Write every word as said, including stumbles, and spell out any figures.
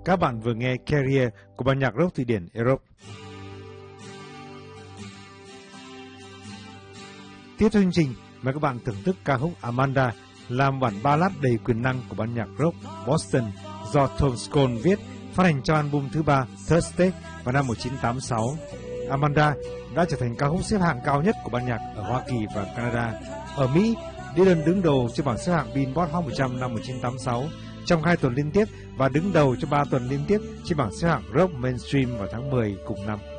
Các bạn vừa nghe Carrier của ban nhạc rock Thụy Điển Europe. Tiếp theo chương trình, mời các bạn thưởng thức ca khúc Amanda, làm bản ballad đầy quyền năng của ban nhạc rock Boston do Tom Scott viết, phát hành trong album thứ ba Thursday vào năm một nghìn chín trăm tám mươi sáu. Amanda đã trở thành ca khúc xếp hạng cao nhất của ban nhạc ở Hoa Kỳ và Canada. Ở Mỹ, Dylan đứng đầu trên bảng xếp hạng Billboard Hot một trăm năm một nghìn chín trăm tám mươi sáu trong hai tuần liên tiếp và đứng đầu cho ba tuần liên tiếp trên bảng xếp hạng rock mainstream vào tháng mười cùng năm.